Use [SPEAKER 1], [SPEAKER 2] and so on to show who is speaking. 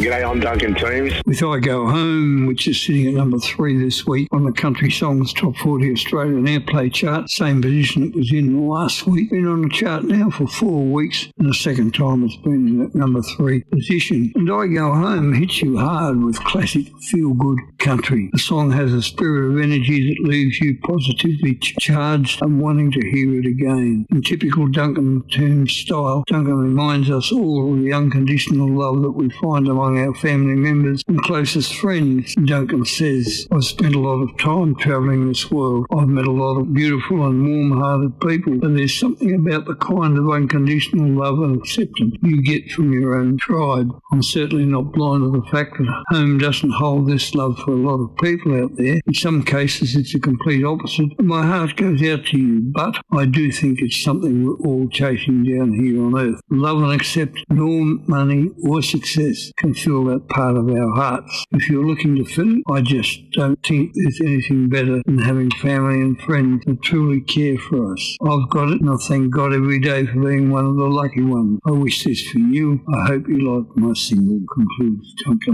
[SPEAKER 1] G'day, I'm Duncan Toombs.
[SPEAKER 2] With I Go Home, which is sitting at number 3 this week on the Country Songs Top 40 Australian Airplay chart, same position it was in last week. Been on the chart now for 4 weeks, and the second time it's been in at number 3 position. And I Go Home hits you hard with classic feel-good country. The song has a spirit of energy that leaves you positively charged and wanting to hear it again. In typical Duncan Toombs style, Duncan reminds us all of the unconditional love that we find among our family members and closest friends. Duncan says, I've spent a lot of time travelling this world. I've met a lot of beautiful and warm-hearted people, but there's something about the kind of unconditional love and acceptance you get from your own tribe. I'm certainly not blind to the fact that home doesn't hold this love for a lot of people out there. In some cases it's a complete opposite, and my heart goes out to you, but I do think it's something we're all chasing down here on earth. Love and accept, nor money or success can fill that part of our hearts. If you're looking to fill it, I just don't think there's anything better than having family and friends that truly care for us. I've got it, and I thank God every day for being one of the lucky ones. I wish this for you. I hope you like my single, concludes Duncan.